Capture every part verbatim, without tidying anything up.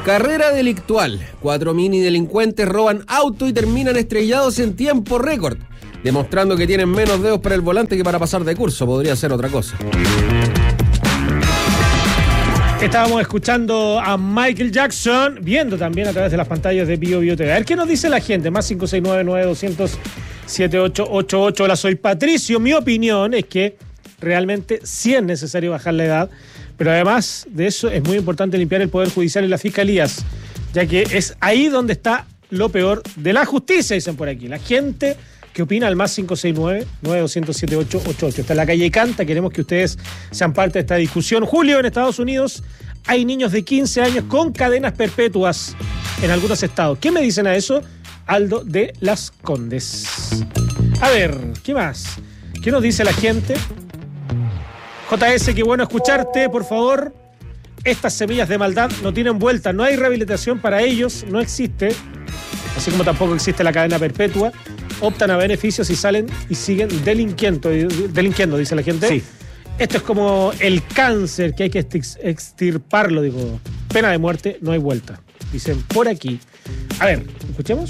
Carrera delictual. Cuatro mini delincuentes roban auto y terminan estrellados en tiempo récord, demostrando que tienen menos dedos para el volante que para pasar de curso. Podría ser otra cosa. Estábamos escuchando a Michael Jackson, viendo también a través de las pantallas de Bio Bio T V. A ver qué nos dice la gente. Más cinco seis nueve nueve dos cero cero siete ocho ocho ocho. Hola, soy Patricio. Mi opinión es que realmente sí es necesario bajar la edad, pero además de eso es muy importante limpiar el Poder Judicial y las fiscalías, ya que es ahí donde está lo peor de la justicia, dicen por aquí. La gente que opina al más cinco seis nueve nueve dos cero cero siete ocho ocho ocho. Está en la calle Canta, queremos que ustedes sean parte de esta discusión. Julio, en Estados Unidos hay niños de quince años con cadenas perpetuas en algunos estados. ¿Qué me dicen a eso? Aldo de Las Condes. A ver, ¿qué más? ¿Qué nos dice la gente? J S, qué bueno escucharte, por favor. Estas semillas de maldad no tienen vuelta, no hay rehabilitación para ellos, no existe, así como tampoco existe la cadena perpetua. Optan a beneficios y salen y siguen delinquiendo, delinquiendo, dice la gente. Sí. Esto es como el cáncer que hay que extirparlo, digo. Pena de muerte, no hay vuelta. Dicen por aquí. A ver, escuchemos.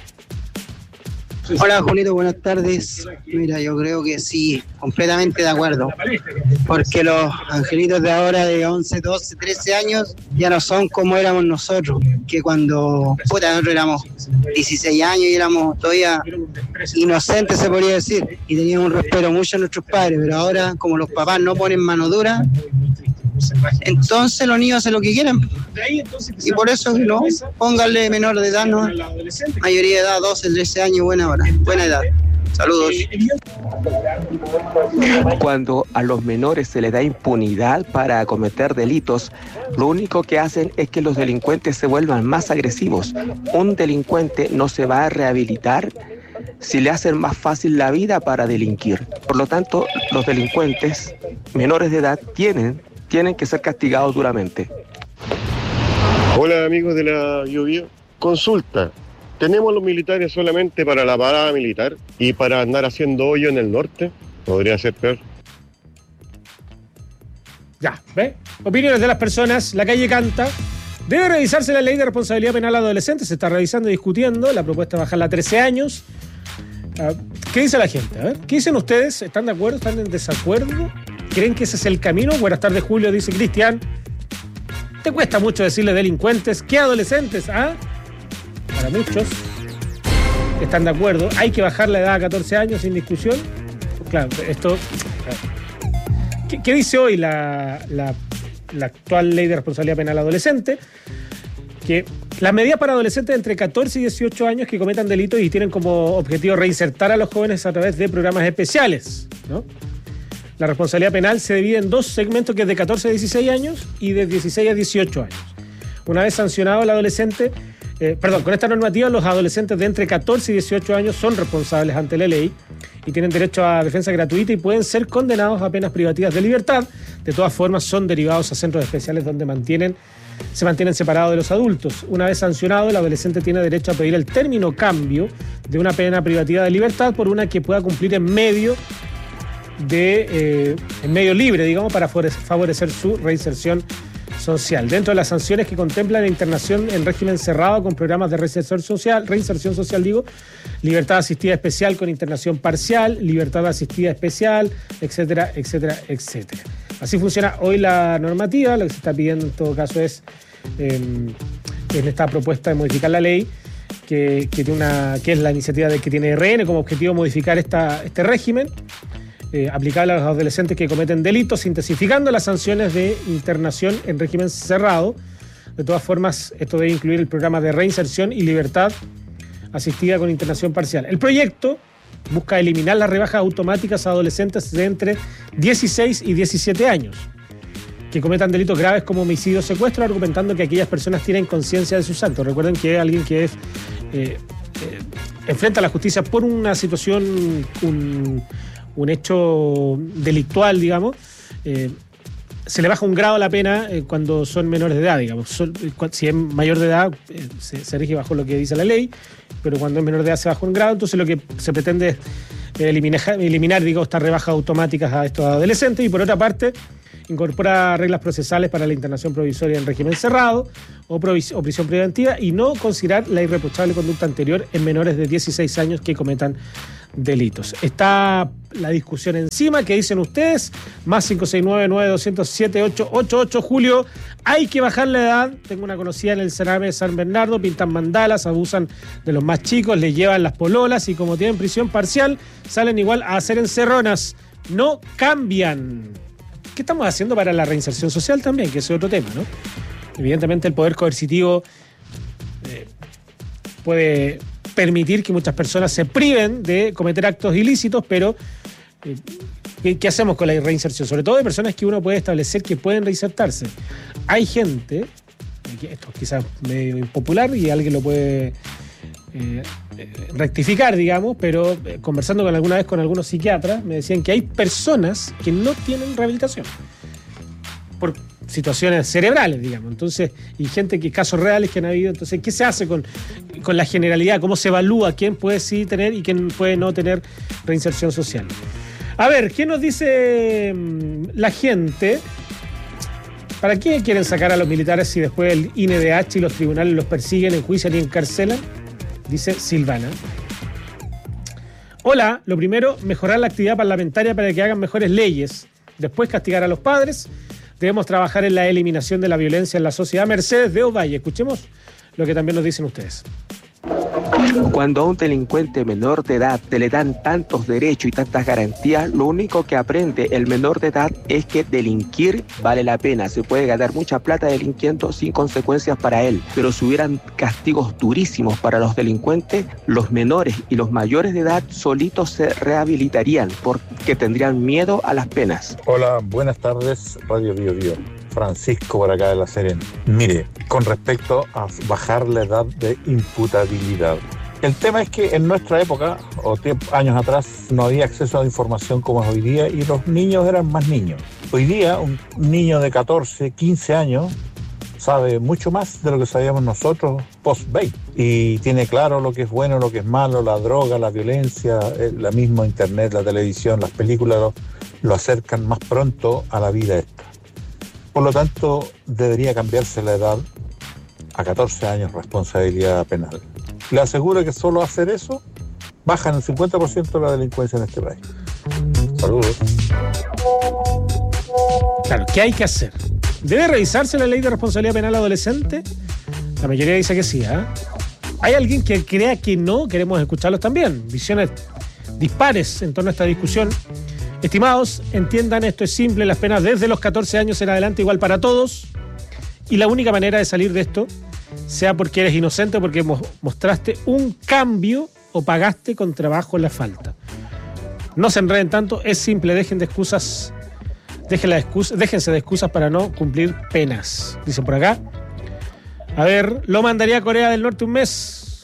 Hola, Julito, buenas tardes. Mira, yo creo que sí, completamente de acuerdo. Porque los angelitos de ahora de once, doce, trece años ya no son como éramos nosotros. Que cuando, puta, nosotros éramos dieciséis años y éramos todavía inocentes, se podría decir. Y teníamos un respeto mucho a nuestros padres. Pero ahora, como los papás no ponen mano dura, entonces los niños hacen lo que quieren. Y por eso no, pónganle menor de edad, ¿no? Mayoría de edad, doce, trece años, buena hora, buena edad. Saludos. Cuando a los menores se les da impunidad para cometer delitos, lo único que hacen es que los delincuentes se vuelvan más agresivos. Un delincuente no se va a rehabilitar si le hacen más fácil la vida para delinquir. Por lo tanto, los delincuentes menores de edad tienen, tienen que ser castigados duramente. Hola, amigos de la Bio Bio. Consulta. ¿Tenemos los militares solamente para la parada militar y para andar haciendo hoyo en el norte? Podría ser peor. Ya, ¿ve? Opiniones de las personas. La calle Canta. Debe revisarse la ley de responsabilidad penal a adolescentes. Se está revisando y discutiendo. La propuesta es bajarla a trece años. Uh, ¿Qué dice la gente? A ver, ¿qué dicen ustedes? ¿Están de acuerdo? ¿Están en desacuerdo? ¿Creen que ese es el camino? Buenas tardes, Julio, dice Cristian. ¿Te cuesta mucho decirle delincuentes? ¿Qué adolescentes? ¿Ah? Para muchos están de acuerdo. Hay que bajar la edad a catorce años sin discusión. Claro, esto... ¿Qué, qué dice hoy la, la, la actual ley de responsabilidad penal adolescente? Que las medidas para adolescentes entre catorce y dieciocho años que cometan delitos y tienen como objetivo reinsertar a los jóvenes a través de programas especiales, ¿no? La responsabilidad penal se divide en dos segmentos, que es de catorce a dieciséis años y de dieciséis a dieciocho años. Una vez sancionado el adolescente, eh, perdón, con esta normativa los adolescentes de entre catorce y dieciocho años son responsables ante la ley y tienen derecho a defensa gratuita y pueden ser condenados a penas privativas de libertad. De todas formas, son derivados a centros especiales donde mantienen, se mantienen separados de los adultos. Una vez sancionado, el adolescente tiene derecho a pedir el término cambio de una pena privativa de libertad por una que pueda cumplir en medio de eh, en medio libre, digamos, para favorecer su reinserción social. Dentro de las sanciones que contemplan la internación en régimen cerrado con programas de reinserción social, reinserción social digo, libertad asistida especial con internación parcial, libertad asistida especial, etcétera, etcétera, etcétera. Así funciona hoy la normativa. Lo que se está pidiendo en todo caso es eh, en esta propuesta de modificar la ley, que, que, tiene una, que es la iniciativa de, que tiene R N como objetivo modificar esta, este régimen Eh, aplicable a los adolescentes que cometen delitos, intensificando las sanciones de internación en régimen cerrado. De todas formas, esto debe incluir el programa de reinserción y libertad asistida con internación parcial. El proyecto busca eliminar las rebajas automáticas a adolescentes de entre dieciséis y diecisiete años que cometan delitos graves como homicidio o secuestro, argumentando que aquellas personas tienen conciencia de sus actos. Recuerden que alguien que es, eh, eh, enfrenta a la justicia por una situación, un un hecho delictual, digamos, eh, se le baja un grado a la pena eh, cuando son menores de edad, digamos. Son, si es mayor de edad, eh, se, se rige bajo lo que dice la ley, pero cuando es menor de edad se baja un grado, entonces lo que se pretende es eliminar, eliminar digo, estas rebajas automáticas a estos adolescentes. Y por otra parte, incorpora reglas procesales para la internación provisoria en régimen cerrado o, provis- o prisión preventiva y no considerar la irreprochable conducta anterior en menores de dieciséis años que cometan delitos. Está la discusión encima. ¿Qué dicen ustedes? Más cinco seis nueve, nueve dos cero cero, siete ocho ocho ocho. Julio, hay que bajar la edad. Tengo una conocida en el Cerame de San Bernardo, pintan mandalas, abusan de los más chicos, les llevan las pololas y como tienen prisión parcial, salen igual a hacer encerronas. No cambian. ¿Qué estamos haciendo para la reinserción social también? Que ese es otro tema, ¿no? Evidentemente el poder coercitivo eh, puede permitir que muchas personas se priven de cometer actos ilícitos, pero eh, ¿qué, ¿qué hacemos con la reinserción? Sobre todo de personas que uno puede establecer que pueden reinsertarse. Hay gente, esto es quizás medio impopular y alguien lo puede eh, rectificar, digamos, pero eh, conversando con alguna vez con algunos psiquiatras, me decían que hay personas que no tienen rehabilitación por situaciones cerebrales, digamos. Entonces, y gente que casos reales que han habido. Entonces, ¿qué se hace con, con la generalidad? ¿Cómo se evalúa quién puede sí tener y quién puede no tener reinserción social? A ver, ¿qué nos dice la gente? ¿Para qué quieren sacar a los militares si después el I N D H y los tribunales los persiguen, enjuician y encarcelan? Dice Silvana. Hola, lo primero, mejorar la actividad parlamentaria para que hagan mejores leyes. Después, castigar a los padres. Debemos trabajar en la eliminación de la violencia en la sociedad. Mercedes de Ovalle, escuchemos lo que también nos dicen ustedes. Cuando a un delincuente menor de edad se le dan tantos derechos y tantas garantías, lo único que aprende el menor de edad es que delinquir vale la pena. Se puede ganar mucha plata delinquiendo sin consecuencias para él. Pero si hubieran castigos durísimos para los delincuentes, los menores y los mayores de edad solitos se rehabilitarían porque tendrían miedo a las penas. Hola, buenas tardes, Radio Bio Bio. Francisco por acá de La Serena. Mire, con respecto a bajar la edad de imputabilidad. El tema es que en nuestra época, o tiempo, años atrás, no había acceso a la información como es hoy día y los niños eran más niños. Hoy día, un niño de catorce, quince años sabe mucho más de lo que sabíamos nosotros post-veinte y tiene claro lo que es bueno, lo que es malo, la droga, la violencia, la misma internet, la televisión, las películas lo, lo acercan más pronto a la vida esta. Por lo tanto, debería cambiarse la edad a catorce años, responsabilidad penal. Le aseguro que solo hacer eso bajan el cincuenta por ciento de la delincuencia en este país. Saludos. Claro, ¿qué hay que hacer? ¿Debe revisarse la ley de responsabilidad penal adolescente? La mayoría dice que sí, ¿eh? ¿Hay alguien que crea que no? Queremos escucharlos también. Visiones dispares en torno a esta discusión. Estimados, entiendan, esto es simple, las penas desde los catorce años en adelante igual para todos y la única manera de salir de esto, sea porque eres inocente o porque mostraste un cambio o pagaste con trabajo la falta. No se enreden tanto, es simple, dejen de excusas, dejen la excusa, déjense de excusas para no cumplir penas. Dicen por acá. A ver, lo mandaría a Corea del Norte un mes.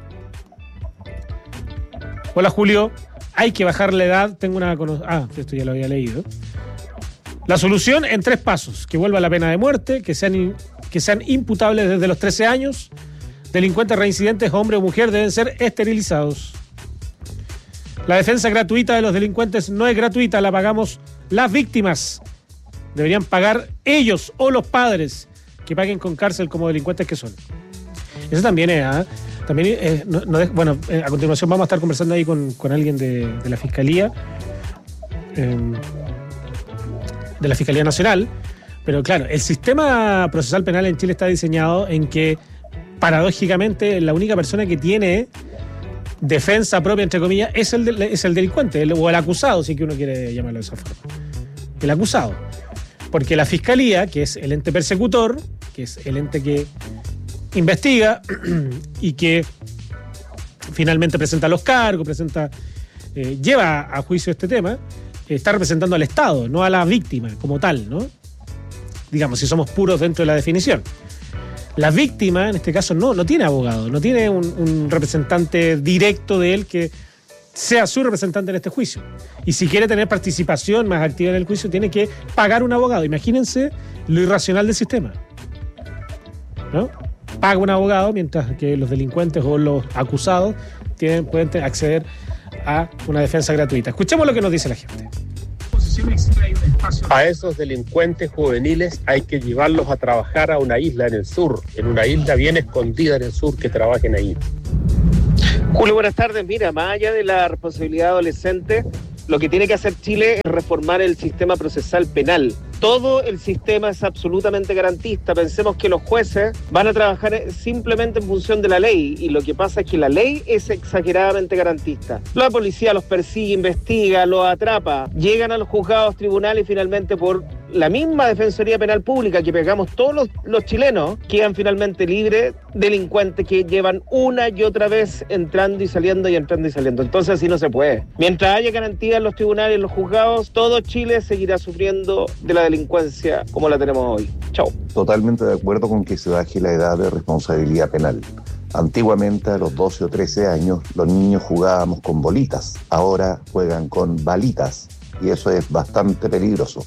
Hola Julio. Hay que bajar la edad. Tengo una... Ah, esto ya lo había leído. La solución en tres pasos. Que vuelva la pena de muerte, que sean, in... que sean imputables desde los trece años. Delincuentes reincidentes, hombre o mujer, deben ser esterilizados. La defensa gratuita de los delincuentes no es gratuita, la pagamos las víctimas. Deberían pagar ellos o los padres que paguen con cárcel como delincuentes que son. Eso también es... ¿eh? También, eh, no, no, bueno, eh, a continuación vamos a estar conversando ahí con, con alguien de, de la Fiscalía, eh, de la Fiscalía Nacional, pero claro, el sistema procesal penal en Chile está diseñado en que, paradójicamente, la única persona que tiene defensa propia, entre comillas, es el, de, es el delincuente, el, o el acusado, si que uno quiere llamarlo de esa forma. El acusado. Porque la Fiscalía, que es el ente persecutor, que es el ente que investiga y que finalmente presenta los cargos, presenta, eh, lleva a juicio este tema, eh, está representando al Estado, no a la víctima como tal, ¿no? Digamos, si somos puros dentro de la definición. La víctima, en este caso, no, no tiene abogado, no tiene un, un representante directo de él que sea su representante en este juicio. Y si quiere tener participación más activa en el juicio, tiene que pagar un abogado. Imagínense lo irracional del sistema, ¿no? Paga un abogado, mientras que los delincuentes o los acusados tienen, pueden acceder a una defensa gratuita. Escuchemos lo que nos dice la gente. A esos delincuentes juveniles hay que llevarlos a trabajar a una isla en el sur, en una isla bien escondida en el sur, que trabajen ahí. Julio, buenas tardes. Mira, más allá de la responsabilidad adolescente, lo que tiene que hacer Chile es reformar el sistema procesal penal. Todo el sistema es absolutamente garantista. Pensemos que los jueces van a trabajar simplemente en función de la ley, y lo que pasa es que la ley es exageradamente garantista. La policía los persigue, investiga, los atrapa, llegan a los juzgados, tribunales y finalmente por la misma Defensoría Penal Pública que pegamos todos los, los chilenos, quedan finalmente libres delincuentes que llevan una y otra vez entrando y saliendo y entrando y saliendo. Entonces así no se puede. Mientras haya garantía en los tribunales y en los juzgados, todo Chile seguirá sufriendo de la delincuencia como la tenemos hoy. Chao. Totalmente de acuerdo con que se baje la edad de responsabilidad penal. Antiguamente, a los doce o trece años, los niños jugábamos con bolitas. Ahora juegan con balitas, y eso es bastante peligroso.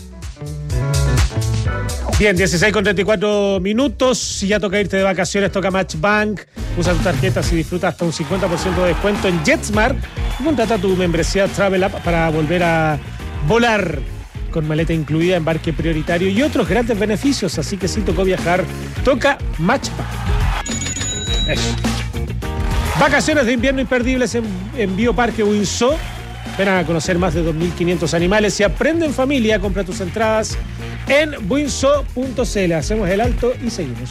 Bien, dieciséis con treinta y cuatro minutos. Si ya toca irte de vacaciones, toca Matchbank. Usa tus tarjetas y disfruta hasta un cincuenta por ciento de descuento en JetSmart. Y contrata tu membresía Travel App para volver a volar con maleta incluida, embarque prioritario y otros grandes beneficios. Así que si tocó viajar, toca Matchbank. Eso. Vacaciones de invierno imperdibles en, en Bioparque Windsor. Ven a conocer más de dos mil quinientos animales y aprende en familia. Compra tus entradas en windsor punto c l. Hacemos el alto y seguimos.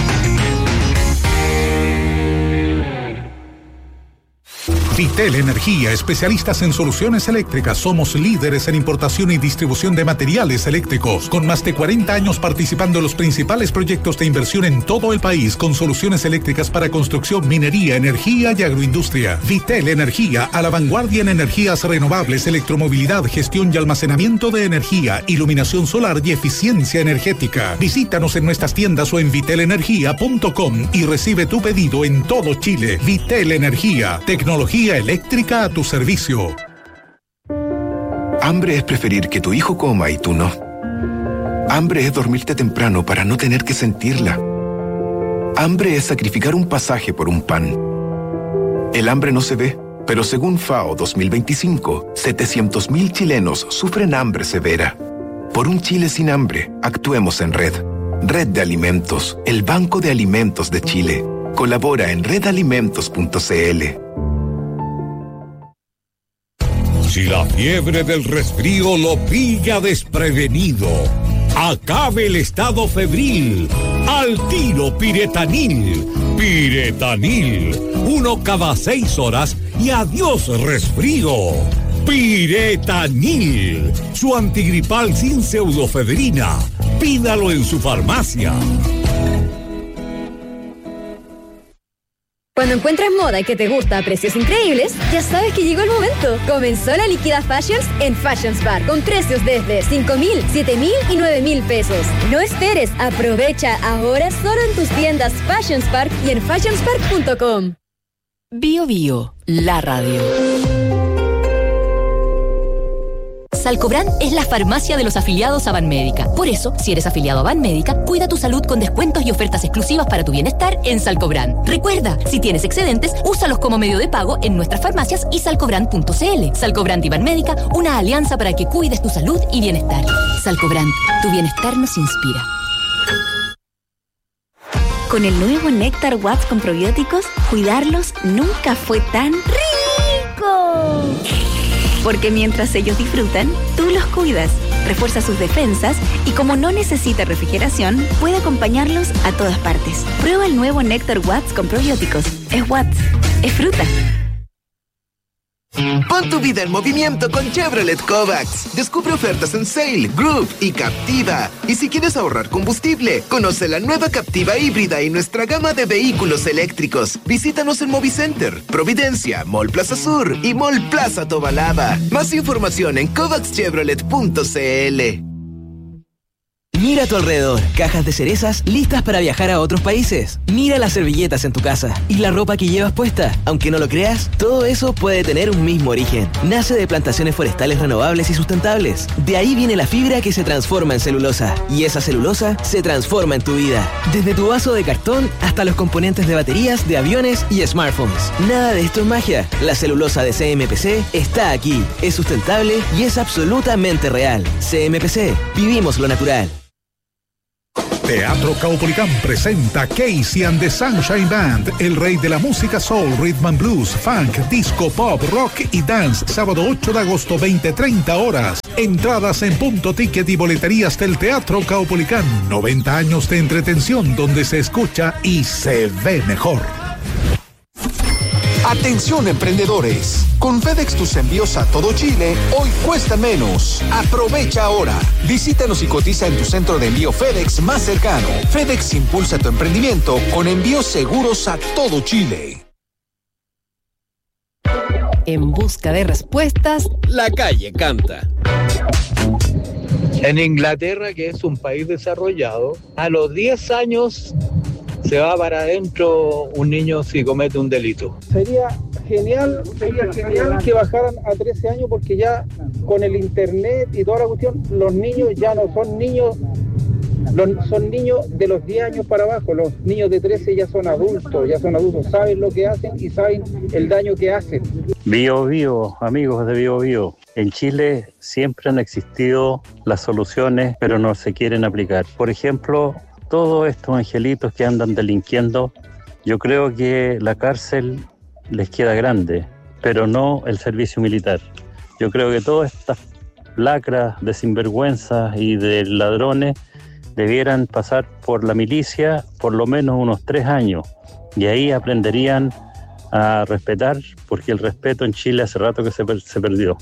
Vitel Energía, especialistas en soluciones eléctricas. Somos líderes en importación y distribución de materiales eléctricos, con más de cuarenta años participando en los principales proyectos de inversión en todo el país, con soluciones eléctricas para construcción, minería, energía y agroindustria. Vitel Energía, a la vanguardia en energías renovables, electromovilidad, gestión y almacenamiento de energía, iluminación solar y eficiencia energética. Visítanos en nuestras tiendas o en vitel energía punto com y recibe tu pedido en todo Chile. Vitel Energía, tecnología eléctrica a tu servicio. Hambre es preferir que tu hijo coma y tú no. Hambre es dormirte temprano para no tener que sentirla. Hambre es sacrificar un pasaje por un pan. El hambre no se ve, pero según FAO dos mil veinticinco, setecientos mil chilenos sufren hambre severa. Por un Chile sin hambre, actuemos en Red. Red de Alimentos, el Banco de Alimentos de Chile. Colabora en red alimentos punto c l. Si la fiebre del resfrío lo pilla desprevenido, acabe el estado febril. Al tiro Piretanil. Piretanil. Uno cada seis horas y adiós resfrío. Piretanil. Su antigripal sin pseudofedrina. Pídalo en su farmacia. Cuando encuentras moda que te gusta a precios increíbles, ya sabes que llegó el momento. Comenzó la Liquida Fashions en Fashions Bar, con precios desde cinco mil, siete mil y nueve mil pesos. No esperes, aprovecha ahora solo en tus tiendas Fashions Park y en fashions park punto com. Bio Bio, la radio. Salcobrand es la farmacia de los afiliados a Banmédica. Por eso, si eres afiliado a Banmédica, cuida tu salud con descuentos y ofertas exclusivas para tu bienestar en Salcobrand. Recuerda, si tienes excedentes, úsalos como medio de pago en nuestras farmacias y salcobrand punto c l. Salcobrand y Banmédica, una alianza para que cuides tu salud y bienestar. Salcobrand, tu bienestar nos inspira. Con el nuevo Néctar Watts con probióticos, cuidarlos nunca fue tan rico. Porque mientras ellos disfrutan, tú los cuidas, refuerza sus defensas y como no necesita refrigeración, puede acompañarlos a todas partes. Prueba el nuevo Néctar Watts con probióticos. Es Watts, es fruta. Pon tu vida en movimiento con Chevrolet Kovacs. Descubre ofertas en Sail, Groove y Captiva. Y si quieres ahorrar combustible, conoce la nueva Captiva híbrida y nuestra gama de vehículos eléctricos. Visítanos en Movicenter, Providencia, Mall Plaza Sur y Mall Plaza Tobalaba. Más información en kovacs chevrolet punto c l. Mira a tu alrededor, cajas de cerezas listas para viajar a otros países. Mira las servilletas en tu casa y la ropa que llevas puesta. Aunque no lo creas, todo eso puede tener un mismo origen. Nace de plantaciones forestales renovables y sustentables. De ahí viene la fibra que se transforma en celulosa. Y esa celulosa se transforma en tu vida. Desde tu vaso de cartón hasta los componentes de baterías, de aviones y smartphones. Nada de esto es magia. La celulosa de C M P C está aquí. Es sustentable y es absolutamente real. C M P C. Vivimos lo natural. Teatro Caupolicán presenta Casey and the Sunshine Band, el rey de la música soul, rhythm and blues, funk, disco, pop, rock y dance, sábado ocho de agosto, veinte treinta horas. Entradas en Punto Ticket y boleterías del Teatro Caupolicán. noventa años de entretención donde se escucha y se ve mejor. Atención emprendedores, con FedEx tus envíos a todo Chile hoy cuestan menos. Aprovecha ahora. Visítanos y cotiza en tu centro de envío FedEx más cercano. FedEx impulsa tu emprendimiento con envíos seguros a todo Chile. En busca de respuestas, la calle canta. En Inglaterra, que es un país desarrollado, a los diez años se va para adentro un niño si comete un delito. Sería genial, sería genial que bajaran a trece años, porque ya con el internet y toda la cuestión, los niños ya no son niños, los, son niños de los diez años para abajo. Los niños de trece ya son adultos, ya son adultos, saben lo que hacen y saben el daño que hacen. Bio Bio, amigos de Bio Bio. En Chile siempre han existido las soluciones, pero no se quieren aplicar. Por ejemplo, todos estos angelitos que andan delinquiendo, yo creo que la cárcel les queda grande, pero no el servicio militar. Yo creo que todas estas lacras de sinvergüenzas y de ladrones debieran pasar por la milicia por lo menos unos tres años, y ahí aprenderían a respetar, porque el respeto en Chile hace rato que se, per- se perdió.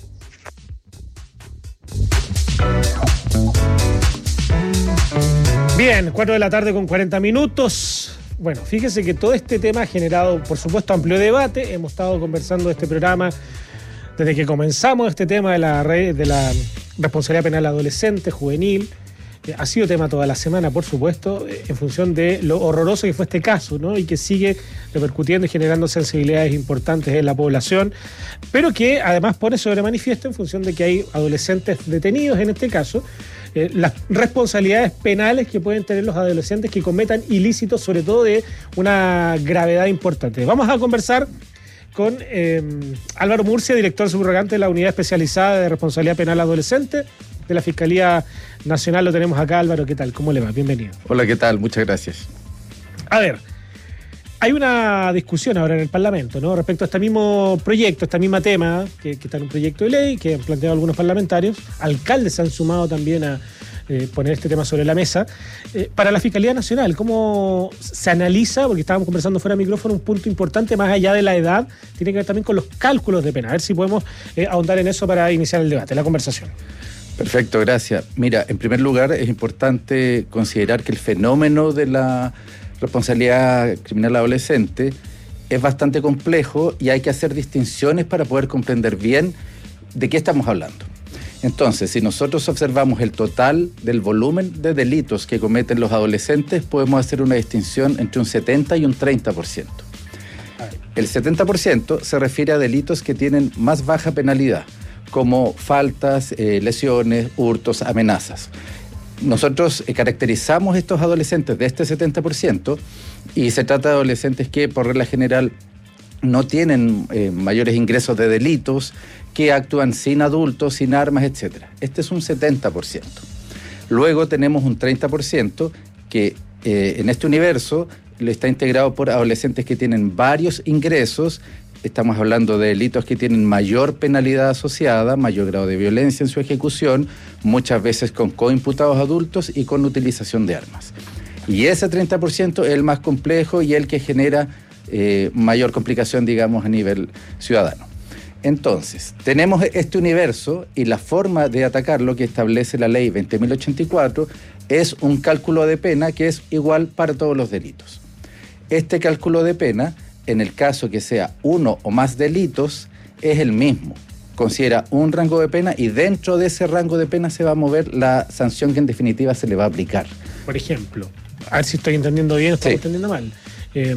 Bien, cuatro de la tarde con cuarenta minutos. Bueno, fíjese que todo este tema ha generado, por supuesto, amplio debate. Hemos estado conversando de este programa desde que comenzamos este tema de la, re, de la responsabilidad penal adolescente, juvenil. Eh, ha sido tema toda la semana, por supuesto, eh, en función de lo horroroso que fue este caso, ¿no? Y que sigue repercutiendo y generando sensibilidades importantes en la población, pero que además pone sobre manifiesto en función de que hay adolescentes detenidos en este caso. Eh, las responsabilidades penales que pueden tener los adolescentes que cometan ilícitos, sobre todo de una gravedad importante. Vamos a conversar con eh, Álvaro Murcia, director subrogante de la Unidad Especializada de Responsabilidad Penal Adolescente de la Fiscalía Nacional. Lo tenemos acá. Álvaro, ¿qué tal? ¿Cómo le va? Bienvenido. Hola, ¿qué tal? Muchas gracias. A ver, hay una discusión ahora en el Parlamento, ¿no? Respecto a este mismo proyecto, este mismo tema, que, que está en un proyecto de ley, que han planteado algunos parlamentarios. Alcaldes se han sumado también a eh, poner este tema sobre la mesa. Eh, para la Fiscalía Nacional, ¿cómo se analiza? Porque estábamos conversando fuera de micrófono, un punto importante, más allá de la edad, tiene que ver también con los cálculos de pena. A ver si podemos eh, ahondar en eso para iniciar el debate, la conversación. Perfecto, gracias. Mira, en primer lugar es importante considerar que el fenómeno de la responsabilidad criminal adolescente es bastante complejo y hay que hacer distinciones para poder comprender bien de qué estamos hablando. Entonces, si nosotros observamos el total del volumen de delitos que cometen los adolescentes, podemos hacer una distinción entre un setenta y un treinta por ciento. El setenta por ciento se refiere a delitos que tienen más baja penalidad, como faltas, eh, lesiones, hurtos, amenazas. Nosotros eh, caracterizamos estos adolescentes de este setenta por ciento y se trata de adolescentes que por regla general no tienen eh, mayores ingresos de delitos, que actúan sin adultos, sin armas, etcétera. Este es un setenta por ciento. Luego tenemos un treinta por ciento que eh, en este universo está integrado por adolescentes que tienen varios ingresos. Estamos hablando de delitos que tienen mayor penalidad asociada, mayor grado de violencia en su ejecución, muchas veces con coimputados adultos y con utilización de armas. Y ese treinta por ciento es el más complejo y el que genera eh, mayor complicación, digamos, a nivel ciudadano. Entonces, tenemos este universo y la forma de atacarlo que establece la ley veinte mil ochenta y cuatro es un cálculo de pena que es igual para todos los delitos. Este cálculo de pena, en el caso que sea uno o más delitos, es el mismo. considera un rango de pena y dentro de ese rango de pena se va a mover la sanción que en definitiva se le va a aplicar. Por ejemplo, a ver si estoy entendiendo bien o estoy sí. entendiendo mal. Eh,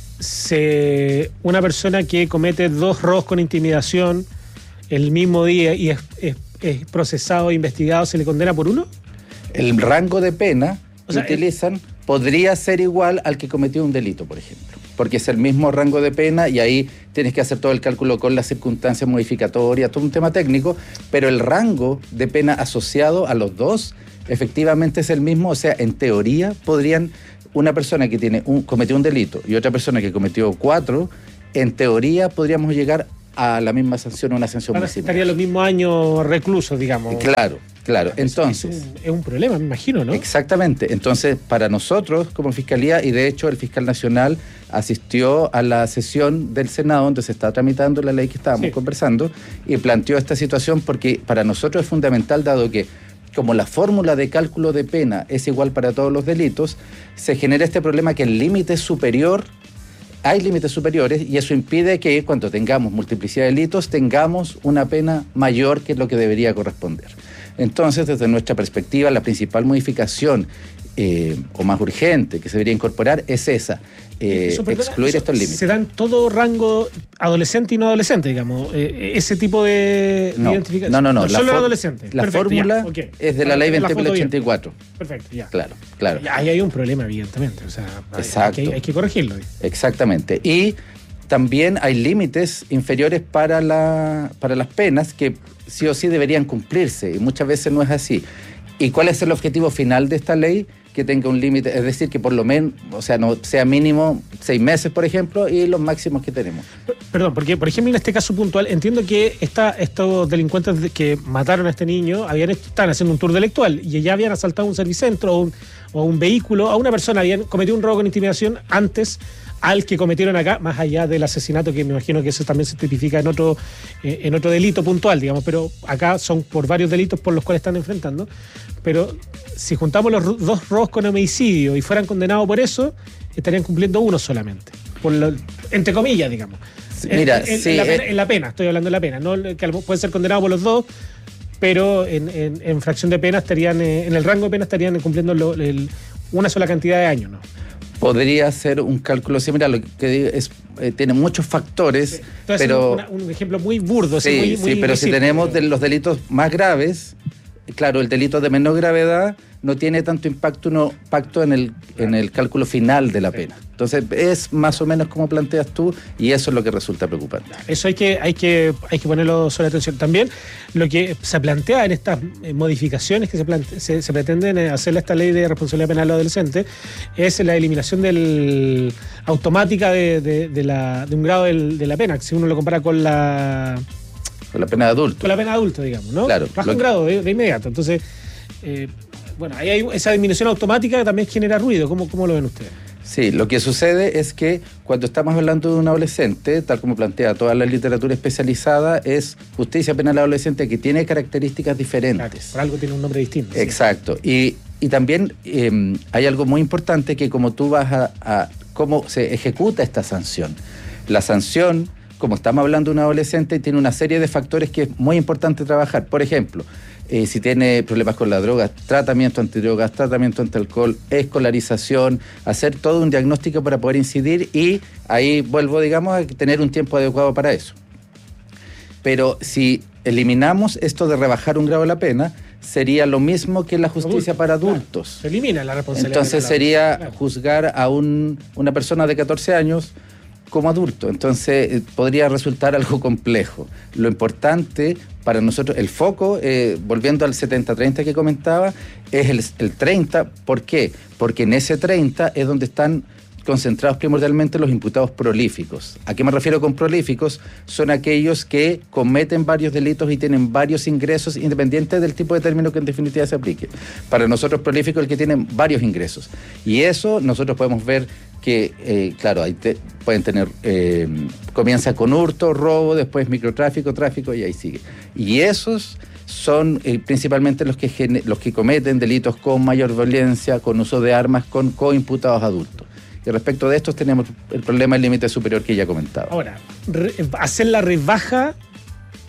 se, una persona que comete dos robos con intimidación el mismo día y es, es, es procesado e investigado, ¿se le condena por uno? El rango de pena O sea, que utilizan podría ser igual al que cometió un delito, por ejemplo, porque es el mismo rango de pena y ahí tienes que hacer todo el cálculo con las circunstancias modificatorias, todo un tema técnico, pero el rango de pena asociado a los dos efectivamente es el mismo. O sea, en teoría podrían, una persona que tiene un, cometió un delito y otra persona que cometió cuatro, en teoría podríamos llegar a la misma sanción o una sanción Ahora muy similar. estaría los mismos años reclusos, digamos. Claro, claro. Entonces, es un, es un problema, me imagino, ¿no? Exactamente. Entonces, para nosotros como Fiscalía, y de hecho el fiscal nacional asistió a la sesión del Senado donde se está tramitando la ley que estábamos sí. conversando y planteó esta situación porque para nosotros es fundamental, dado que como la fórmula de cálculo de pena es igual para todos los delitos, se genera este problema que el límite superior, hay límites superiores y eso impide que cuando tengamos multiplicidad de delitos tengamos una pena mayor que lo que debería corresponder. Entonces, desde nuestra perspectiva, la principal modificación eh, o más urgente que se debería incorporar es esa, eh, eso, perdona, excluir eso, estos límites. ¿Se dan todo rango adolescente y no adolescente, digamos? Eh, ese tipo de no, identificación. No, no, no. no solo adolescente. La Perfecto, fórmula ya, okay. es de la ley veinte mil ochenta y cuatro. Perfecto, ya. Claro, claro. Ya, ahí hay un problema, evidentemente. O sea, Exacto. Hay, que, hay que corregirlo. Exactamente. Y también hay límites inferiores para, la, para las penas que sí o sí deberían cumplirse y muchas veces no es así. ¿Y cuál es el objetivo final de esta ley? Que tenga un límite, es decir, que por lo menos, o sea, no sea mínimo seis meses, por ejemplo, y los máximos que tenemos. Perdón, porque, por ejemplo, en este caso puntual, entiendo que esta, estos delincuentes que mataron a este niño habían estaban haciendo un tour delictual y ya habían asaltado un servicentro o un, o un vehículo a una persona, habían cometido un robo con intimidación antes al que cometieron acá, más allá del asesinato, que me imagino que eso también se tipifica en otro, eh, en otro delito puntual, digamos, pero acá son por varios delitos por los cuales están enfrentando. Pero si juntamos los dos robos con homicidio y fueran condenados por eso, estarían cumpliendo uno solamente, por lo, entre comillas, digamos. Sí, mira, en, en, sí, en, la pena, eh, en la pena, estoy hablando de la pena, no que pueden ser condenados por los dos, pero en, en, en fracción de pena estarían, eh, en el rango de pena estarían cumpliendo lo, el, una sola cantidad de años, ¿no? Podría ser un cálculo similar, lo que digo es, eh, tiene muchos factores, sí. Entonces, pero... Una, un ejemplo muy burdo. Sí, muy, muy sí, pero si tenemos de los delitos más graves, claro, el delito de menor gravedad no tiene tanto impacto, no, impacto en, el, en el cálculo final de la pena. Entonces, es más o menos como planteas tú y eso es lo que resulta preocupante. Eso hay que, hay que, hay que ponerlo sobre atención. También lo que se plantea en estas modificaciones que se, plante, se, se pretenden hacer a esta ley de responsabilidad penal adolescente es la eliminación del, automática de, de, de, la, de un grado del, de la pena, si uno lo compara con la... Con la pena de adulto. Con la pena de adulto, digamos, ¿no? Claro. Baja un grado de, de inmediato. Entonces, eh, bueno, ahí hay esa disminución automática que también genera ruido. ¿Cómo, cómo lo ven ustedes? Sí, lo que sucede es que cuando estamos hablando de un adolescente, tal como plantea toda la literatura especializada, es justicia penal adolescente que tiene características diferentes. Claro, por algo tiene un nombre distinto. Exacto. Sí. Y, y también eh, hay algo muy importante que como tú vas a, a cómo se ejecuta esta sanción. La sanción, como estamos hablando de un adolescente, tiene una serie de factores que es muy importante trabajar. Por ejemplo, eh, si tiene problemas con la droga, tratamiento antidrogas, tratamiento antialcohol, escolarización, hacer todo un diagnóstico para poder incidir y ahí vuelvo, digamos, a tener un tiempo adecuado para eso. Pero si eliminamos esto de rebajar un grado de la pena, sería lo mismo que la justicia para adultos. Claro, se elimina la responsabilidad. Entonces sería claro. juzgar a un, una persona de catorce años como adulto, entonces eh, podría resultar algo complejo. Lo importante para nosotros, el foco, eh, volviendo al setenta treinta que comentaba, es el, el treinta. ¿Por qué? Porque en ese treinta es donde están concentrados primordialmente los imputados prolíficos. ¿A qué me refiero con prolíficos? Son aquellos que cometen varios delitos y tienen varios ingresos independientes del tipo de término que en definitiva se aplique. Para nosotros prolífico es el que tiene varios ingresos. Y eso nosotros podemos ver que, eh, claro, ahí te, pueden tener, eh, comienza con hurto, robo, después microtráfico, tráfico y ahí sigue. Y esos son eh, principalmente los que, gene, los que cometen delitos con mayor violencia, con uso de armas, con coimputados adultos. Y respecto de estos tenemos el problema del límite superior que ya comentaba. Ahora, re, hacer la rebaja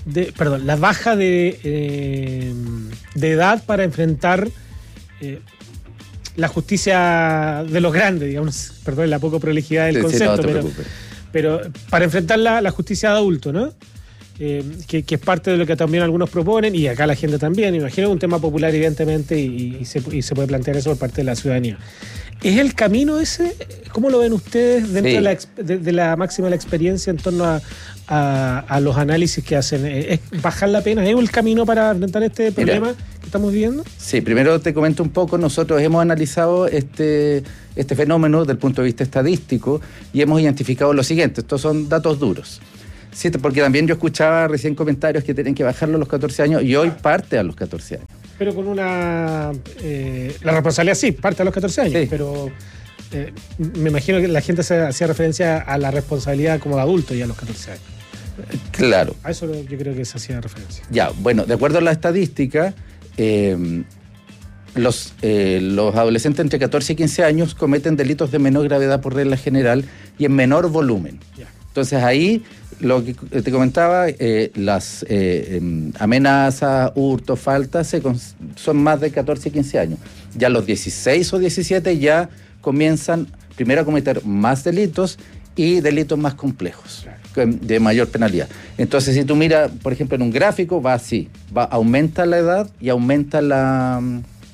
de, perdón, la baja de, eh, de edad para enfrentar eh, la justicia de los grandes, digamos, perdón la poca prolijidad del sí, concepto, sí, no pero, pero para enfrentar la, la justicia de adulto, ¿no? Eh, que, que es parte de lo que también algunos proponen, y acá la gente también, imagino un tema popular evidentemente, y, y, se, y se puede plantear eso por parte de la ciudadanía. ¿Es el camino ese? ¿Cómo lo ven ustedes dentro sí. de, la, de, de la máxima de la experiencia en torno a, a, a los análisis que hacen? ¿Es bajar la pena? ¿Es el camino para enfrentar este problema Mira, que estamos viviendo? Sí, primero te comento un poco. Nosotros hemos analizado este, este fenómeno desde el punto de vista estadístico y hemos identificado lo siguiente. Estos son datos duros. Sí, porque también yo escuchaba recién comentarios que tienen que bajarlo a los catorce años y hoy parte a los catorce años. Pero con una... Eh, la responsabilidad sí, parte a los catorce años, sí. pero eh, me imagino que la gente se hacía referencia a la responsabilidad como de adulto ya a los catorce años. Claro. A eso yo creo que se hacía referencia. Ya, bueno, de acuerdo a la estadística, eh, los, eh, los adolescentes entre catorce y quince años cometen delitos de menor gravedad por regla general y en menor volumen. Ya. Entonces ahí, lo que te comentaba, eh, las eh, eh, amenazas, hurtos, faltas se con, son más de catorce y quince años. Ya los dieciséis o diecisiete ya comienzan primero a cometer más delitos y delitos más complejos, claro. de mayor penalidad. Entonces si tú miras, por ejemplo, en un gráfico, va así, va, aumenta la edad y aumenta la,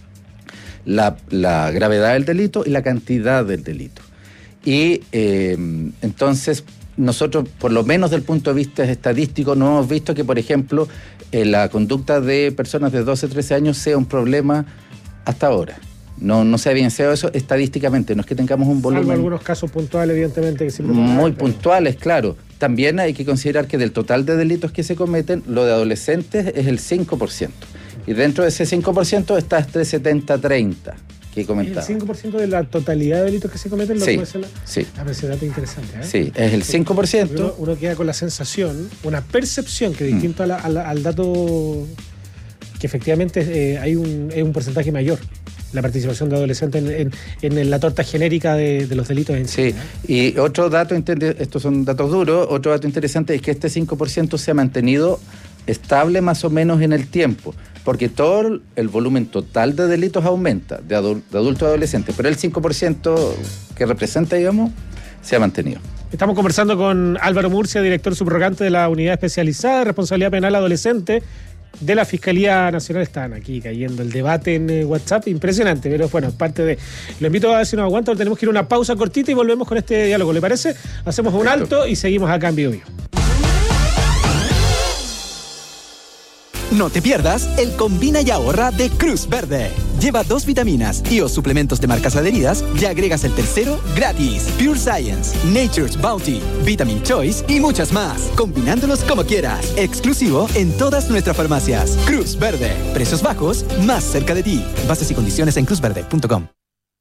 la, la gravedad del delito y la cantidad del delito. Y eh, entonces... nosotros, por lo menos desde el punto de vista estadístico, no hemos visto que, por ejemplo, eh, la conducta de personas de doce, trece años sea un problema hasta ahora. No, no se ha evidenciado eso estadísticamente, no es que tengamos un volumen... Salvo algunos casos puntuales, evidentemente. Que siempre muy puntuales, claro. También hay que considerar que del total de delitos que se cometen, lo de adolescentes es el cinco por ciento. Y dentro de ese cinco por ciento está este setenta treinta. Que comentaba. ¿El cinco por ciento de la totalidad de delitos que se cometen? Lo sí, que la... sí. A ver, ese dato es interesante, ¿eh? Sí, es el cinco por ciento. Uno, uno queda con la sensación, una percepción que distinto mm. a la, a la, al dato que efectivamente eh, hay un, es un porcentaje mayor, la participación de adolescentes en, en, en la torta genérica de, de los delitos en sí. Sí, ¿eh? Y otro dato, estos son datos duros, otro dato interesante es que este cinco por ciento se ha mantenido estable más o menos en el tiempo, porque todo el volumen total de delitos aumenta, de, adul- de adultos a adolescentes, pero el cinco por ciento que representa, digamos, se ha mantenido. Estamos conversando con Álvaro Murcia, director subrogante de la Unidad Especializada de Responsabilidad Penal Adolescente de la Fiscalía Nacional. Están aquí cayendo el debate en eh, WhatsApp, impresionante, pero bueno, parte de... Lo invito a ver si nos aguanta, tenemos que ir a una pausa cortita y volvemos con este diálogo, ¿le parece? Hacemos un alto y seguimos acá en Bio Bio. No te pierdas el Combina y Ahorra de Cruz Verde. Lleva dos vitaminas y o suplementos de marcas adheridas y agregas el tercero gratis. Pure Science, Nature's Bounty, Vitamin Choice y muchas más. Combinándolos como quieras. Exclusivo en todas nuestras farmacias. Cruz Verde. Precios bajos, más cerca de ti. Bases y condiciones en cruz verde punto com.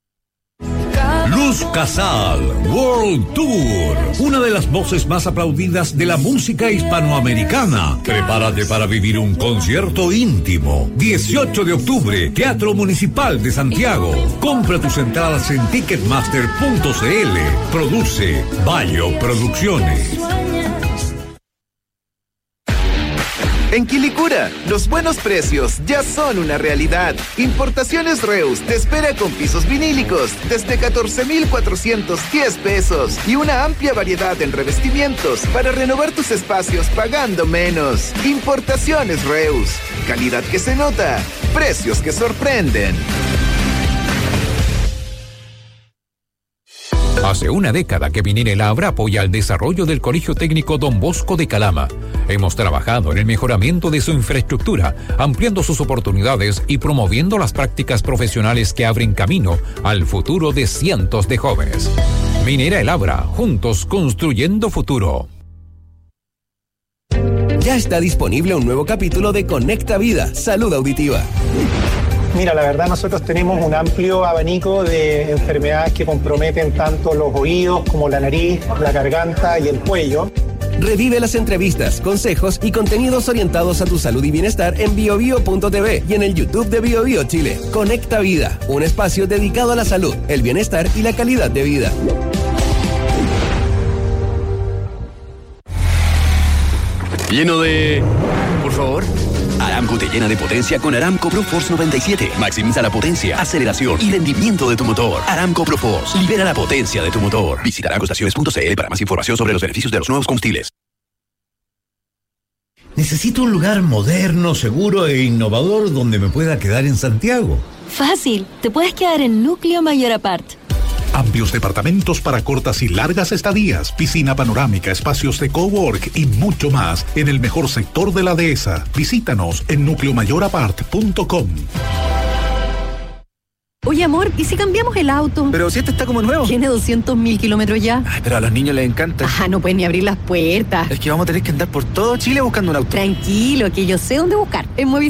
Luz Casal World Tour, una de las voces más aplaudidas de la música hispanoamericana. Prepárate para vivir un concierto íntimo. dieciocho de octubre, Teatro Municipal de Santiago. Compra tus entradas en ticketmaster punto c l. Produce Bayo Producciones. En Quilicura, los buenos precios ya son una realidad. Importaciones Reus te espera con pisos vinílicos desde catorce mil cuatrocientos diez pesos y una amplia variedad en revestimientos para renovar tus espacios pagando menos. Importaciones Reus, calidad que se nota, precios que sorprenden. Hace una década que Minera El Abra apoya el desarrollo del Colegio Técnico Don Bosco de Calama. Hemos trabajado en el mejoramiento de su infraestructura, ampliando sus oportunidades y promoviendo las prácticas profesionales que abren camino al futuro de cientos de jóvenes. Minera El Abra, juntos construyendo futuro. Ya está disponible un nuevo capítulo de Conecta Vida, Salud Auditiva. Mira, la verdad nosotros tenemos un amplio abanico de enfermedades que comprometen tanto los oídos como la nariz, la garganta y el cuello. Revive las entrevistas, consejos y contenidos orientados a tu salud y bienestar en bio bio punto t v y en el YouTube de Bio Bio Chile. Conecta Vida, un espacio dedicado a la salud, el bienestar y la calidad de vida. Lleno de... Por favor. Aramco te llena de potencia con Aramco ProForce noventa y siete. Maximiza la potencia, aceleración y rendimiento de tu motor. Aramco ProForce. Libera la potencia de tu motor. Visita aramco estaciones punto c l para más información sobre los beneficios de los nuevos combustibles. Necesito un lugar moderno, seguro e innovador donde me pueda quedar en Santiago. Fácil. Te puedes quedar en Núcleo Mayor Apart. Amplios departamentos para cortas y largas estadías, piscina panorámica, espacios de cowork y mucho más en el mejor sector de la dehesa. Visítanos en núcleo mayor apart punto com. Oye, amor, ¿y si cambiamos el auto? Pero si este está como nuevo. Tiene doscientos mil kilómetros ya. Ay, pero a los niños les encanta. Ah, no pueden ni abrir las puertas. Es que vamos a tener que andar por todo Chile buscando un auto. Tranquilo, que yo sé dónde buscar. En Movistar